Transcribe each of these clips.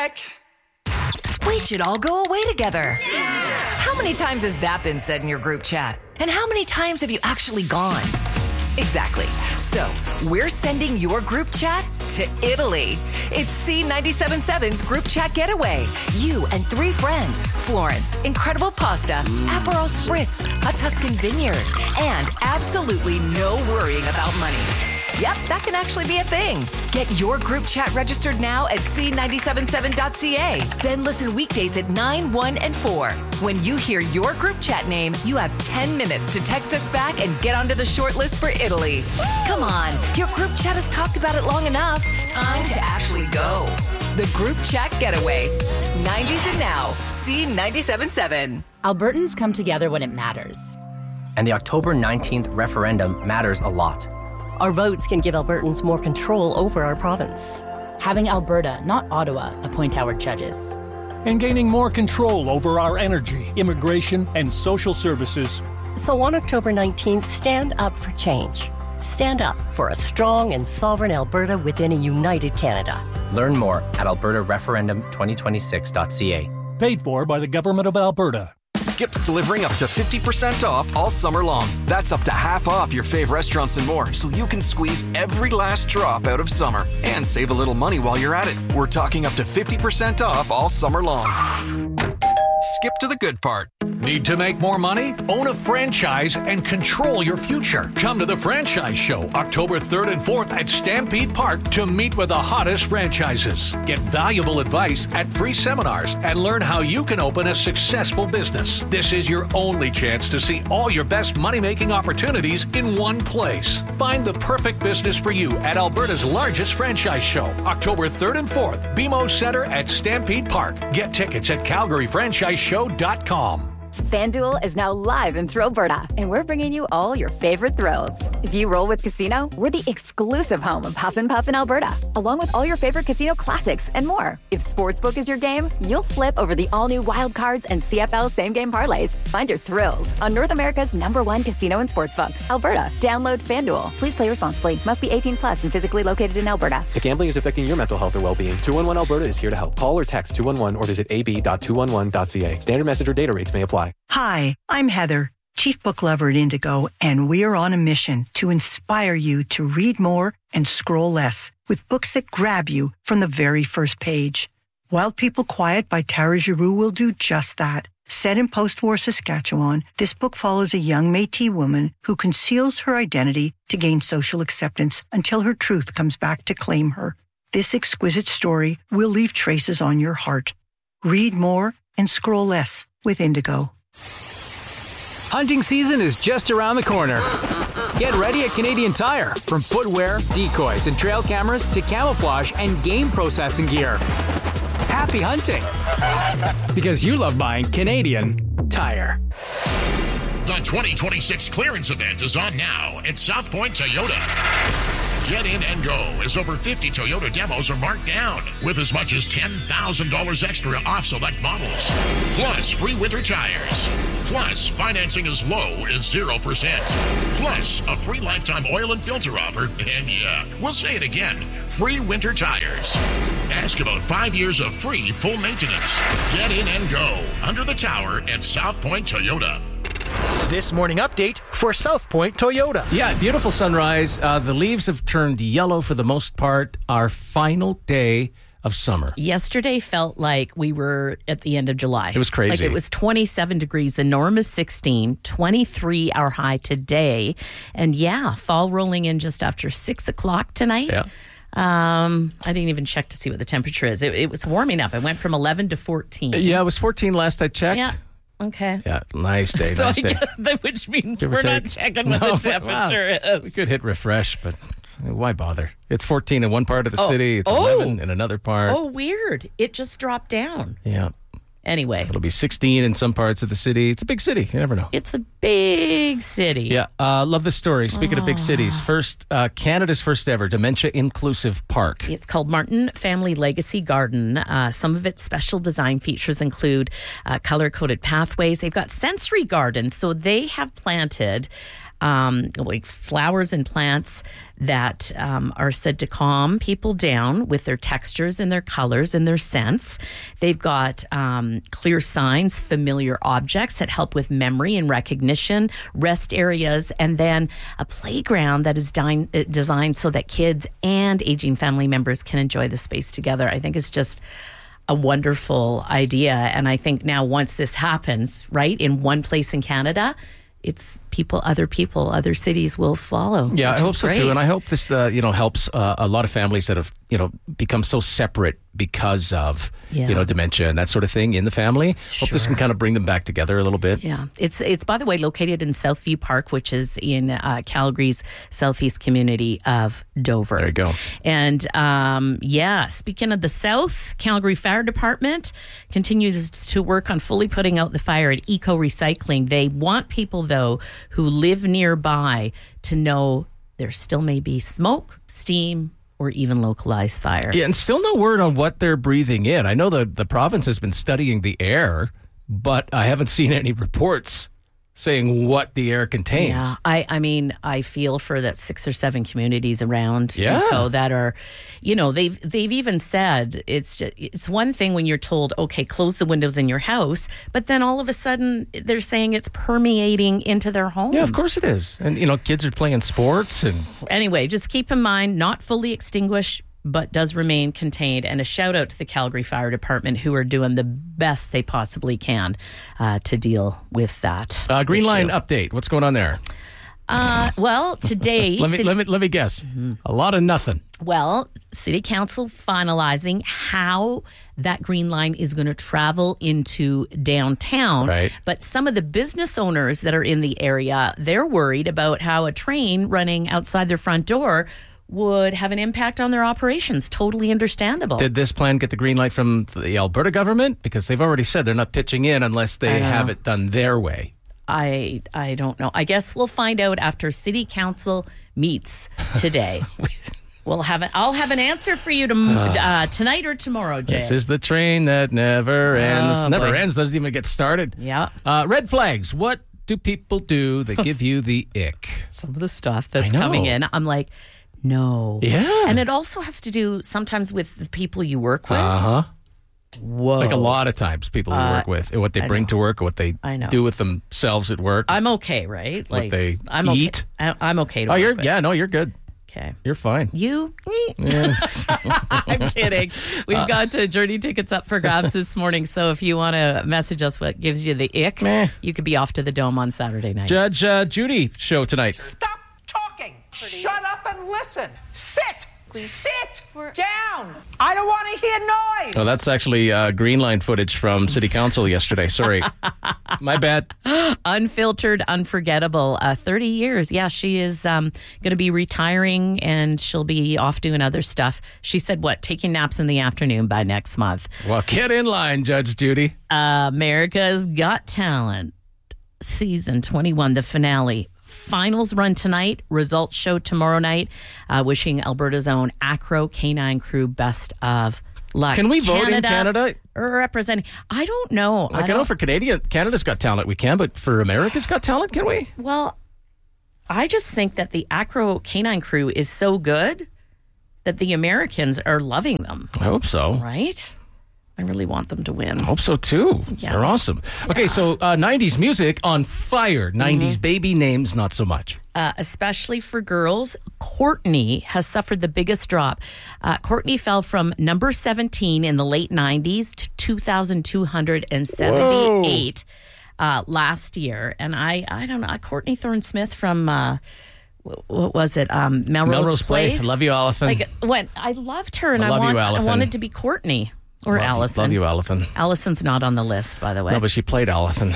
check. We should all go away together. Yeah. How many times has that been said in your group chat? And how many times have you actually gone? Exactly. So, we're sending your group chat to Italy. It's C97.7's group chat getaway. You and 3 friends, Florence, incredible pasta, Aperol Spritz, a Tuscan vineyard, and absolutely no worrying about money. Yep, that can actually be a thing. Get your group chat registered now at c977.ca. Then listen weekdays at 9, 1, and 4. When you hear your group chat name, you have 10 minutes to text us back and get onto the short list for Italy. Come on, your group chat has talked about it long enough. Time to actually go. The group chat getaway. 90s and now, C97.7. Albertans come together when it matters. And the October 19th referendum matters a lot. Our votes can give Albertans more control over our province. Having Alberta, not Ottawa, appoint our judges. And gaining more control over our energy, immigration, and social services. So on October 19th, stand up for change. Stand up for a strong and sovereign Alberta within a united Canada. Learn more at albertareferendum2026.ca. Paid for by the Government of Alberta. Skip's delivering up to 50% off all summer long. That's up to half off your fave restaurants and more, so you can squeeze every last drop out of summer and save a little money while you're at it. We're talking up to 50% off all summer long. Skip to the good part. Need to make more money? Own a franchise and control your future. Come to the Franchise Show October 3rd and 4th at Stampede Park to meet with the hottest franchises. Get valuable advice at free seminars and learn how you can open a successful business. This is your only chance to see all your best money-making opportunities in one place. Find the perfect business for you at Alberta's largest franchise show, October 3rd and 4th, BMO Centre at Stampede Park. Get tickets at CalgaryFranchiseShow.com. FanDuel is now live in Thrillberta, and we're bringing you all your favorite thrills. If you roll with Casino, we're the exclusive home of Huff and Puff in Alberta, along with all your favorite casino classics and more. If Sportsbook is your game, you'll flip over the all-new Wild Cards and CFL same-game parlays. Find your thrills on North America's #1 casino and sportsbook, Alberta. Download FanDuel. Please play responsibly. Must be 18 plus and physically located in Alberta. If gambling is affecting your mental health or well-being, 211 Alberta is here to help. Call or text 211 or visit ab.211.ca. Standard message or data rates may apply. Hi, I'm Heather, Chief Book Lover at Indigo, and we're on a mission to inspire you to read more and scroll less with books that grab you from the very first page. Wild People Quiet by Tara Giroux will do just that. Set in post-war Saskatchewan, this book follows a young Métis woman who conceals her identity to gain social acceptance until her truth comes back to claim her. This exquisite story will leave traces on your heart. Read more and scroll less with Indigo. Hunting season is just around the corner. Get ready at Canadian Tire. From footwear, decoys, and trail cameras to camouflage and game processing gear. Happy hunting! Because you love buying Canadian Tire. The 2026 clearance event is on now at South Point Toyota. Get in and go as over 50 Toyota demos are marked down with as much as $10,000 extra off select models. Plus free winter tires. Plus financing as low as 0%. Plus a free lifetime oil and filter offer. And yeah, we'll say it again, free winter tires. Ask about 5 years of free full maintenance. Get in and go under the tower at South Point Toyota. This morning update for South Point Toyota. Yeah, beautiful sunrise. The leaves have turned yellow for the most part. Our final day of summer. Yesterday felt like we were at the end of July. It was crazy. Like it was 27 degrees. The norm is 16, 23 our high today. And yeah, fall rolling in just after 6 o'clock tonight. Yeah. I didn't even check to see what the temperature is. It was warming up. It went from 11 to 14. Yeah, it was 14 last I checked. Yeah. Okay. Yeah, nice day, So nice I day. guess that, which means Give or we're take. not checking what the temperature is. We could hit refresh, but why bother? It's 14 in one part of the city. It's 11 in another part. Oh, weird. It just dropped down. Yeah. Anyway. It'll be 16 in some parts of the city. It's a big city. You never know. It's a big city. Yeah. Love this story. Speaking of big cities, Canada's first ever dementia-inclusive park. It's called Martin Family Legacy Garden. Some of its special design features include color-coded pathways. They've got sensory gardens, so they have planted like flowers and plants that are said to calm people down with their textures and their colors and their scents. They've got clear signs, familiar objects that help with memory and recognition, rest areas, and then a playground that is designed so that kids and aging family members can enjoy the space together. I think it's just a wonderful idea. And I think now once this happens, right, in one place in Canada, it's other cities will follow. Yeah, I hope so too. And I hope this, helps a lot of families that have, become so separate because of, dementia and that sort of thing in the family. Sure. Hope this can kind of bring them back together a little bit. Yeah. It's by the way, located in Southview Park, which is in Calgary's southeast community of Dover. There you go. And speaking of the South, Calgary Fire Department continues to work on fully putting out the fire at Eco Recycling. They want people, though, who live nearby to know there still may be smoke, steam, or even localized fire. Yeah, and still no word on what they're breathing in. I know the province has been studying the air, but I haven't seen any reports saying what the air contains. Yeah, I mean, I feel for that 6 or 7 communities around Eco that are, they've even said it's one thing when you're told, okay, close the windows in your house, but then all of a sudden they're saying it's permeating into their homes. Yeah, of course it is. And, kids are playing sports. And anyway, just keep in mind, not fully extinguished, but does remain contained. And a shout out to the Calgary Fire Department, who are doing the best they possibly can to deal with that. Green Line update. What's going on there? Well, today... let me guess. Mm-hmm. A lot of nothing. Well, City Council finalizing how that Green Line is going to travel into downtown. Right. But some of the business owners that are in the area, they're worried about how a train running outside their front door would have an impact on their operations. Totally understandable. Did this plan get the green light from the Alberta government? Because they've already said they're not pitching in unless they have it done their way. I don't know. I guess we'll find out after City Council meets today. I'll have an answer for you tonight or tomorrow, Jay. This is the train that never ends. Never ends. Doesn't even get started. Yeah. Red flags. What do people do that give you the ick? Some of the stuff that's coming in, I'm like, no. Yeah. And it also has to do sometimes with the people you work with. Uh-huh. Whoa. Like a lot of times people you work with, what they bring to work, or what they do with themselves at work. I'm okay, right? What they eat. Okay. I'm okay to work with. You're good. Okay. You're fine. You? Yeah. I'm kidding. We've got Journey tickets up for grabs this morning, so if you want to message us what gives you the ick, you could be off to the Dome on Saturday night. Judge Judy show tonight. Stop talking. Shut up and listen. Sit. Sit down. I don't want to hear noise. Oh, that's actually Green Line footage from City Council yesterday. Sorry. My bad. Unfiltered, unforgettable. 30 years. Yeah, she is going to be retiring and she'll be off doing other stuff. She said, taking naps in the afternoon by next month. Well, get in line, Judge Judy. America's Got Talent, season 21, the finale. Finals run tonight, results show tomorrow night. Wishing Alberta's own Acro Canine Crew best of luck. Can we vote in Canada? Representing, I don't know. I know for Canada's Got Talent we can, but for America's Got Talent, can we? Well, I just think that the Acro Canine Crew is so good that the Americans are loving them. I hope so. Right? I really want them to win. I hope so, too. Yeah. They're awesome. Yeah. Okay, so 90s music on fire. 90s baby names, not so much. Especially for girls, Courtney has suffered the biggest drop. Courtney fell from number 17 in the late 90s to 2,278 last year. And I don't know, Courtney Thorne-Smith from... what was it? Melrose Place. I love you, Allison. I loved her, and I wanted to be Courtney. Or Allison. Love you, Allison. Allison's not on the list, by the way. No, but she played Allison.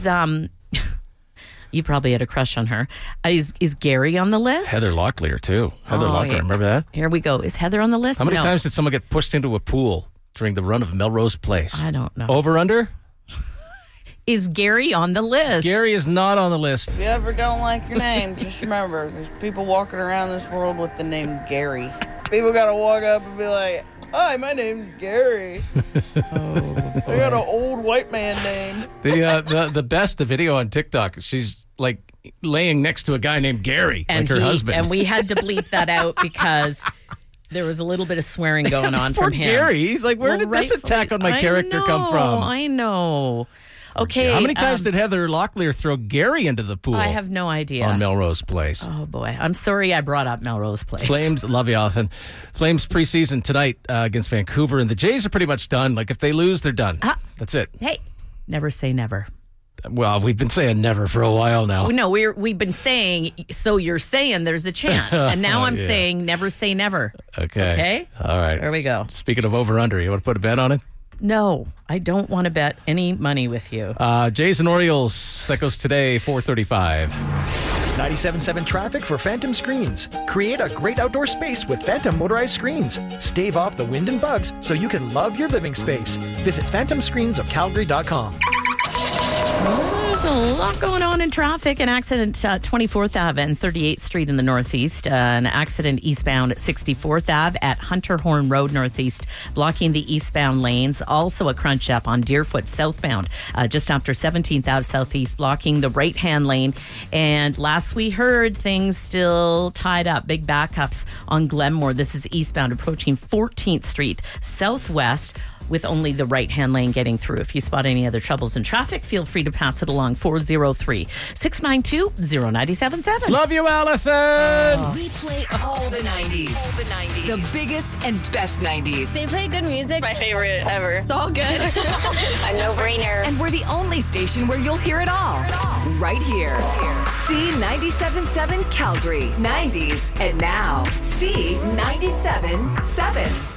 You probably had a crush on her. Is Gary on the list? Heather Locklear, too. Heather Locklear, remember that? Here we go. Is Heather on the list? How many times did someone get pushed into a pool during the run of Melrose Place? I don't know. Over, under? Is Gary on the list? Gary is not on the list. If you ever don't like your name, just remember, there's people walking around this world with the name Gary. People got to walk up and be like, hi, my name's Gary. I got an old white man name. The best, the video on TikTok, she's like laying next to a guy named Gary, like her husband. And we had to bleep that out because there was a little bit of swearing going on from him. Gary, he's like, where did this attack on my character come from? I know. Okay. How many times did Heather Locklear throw Gary into the pool? I have no idea. On Melrose Place. Oh, boy. I'm sorry I brought up Melrose Place. Flames, love you, Alvin. Flames preseason tonight against Vancouver, and the Jays are pretty much done. Like, if they lose, they're done. That's it. Hey, never say never. Well, we've been saying never for a while now. No, we've been saying, so you're saying there's a chance. And now I'm saying never say never. Okay. All right. There we go. Speaking of over-under, you want to put a bet on it? No, I don't want to bet any money with you. Jays and Orioles, that goes today, 4:35. 97.7 traffic for Phantom Screens. Create a great outdoor space with Phantom motorized screens. Stave off the wind and bugs so you can love your living space. Visit phantomscreensofcalgary.com. There's a lot going on in traffic. An accident 24th Ave and 38th Street in the Northeast. An accident eastbound at 64th Ave at Hunter Horn Road Northeast, blocking the eastbound lanes. Also a crunch up on Deerfoot southbound, just after 17th Ave Southeast, blocking the right-hand lane. And last we heard, things still tied up. Big backups on Glenmore. This is eastbound approaching 14th Street Southwest, with only the right-hand lane getting through. If you spot any other troubles in traffic, feel free to pass it along. 403-692-0977. Love you, Allison! We play all the 90s. The biggest and best 90s. They play good music. My favorite ever. It's all good. A no-brainer. And we're the only station where you'll hear it all. Right here. C97.7 Calgary. 90s and now. C97.7.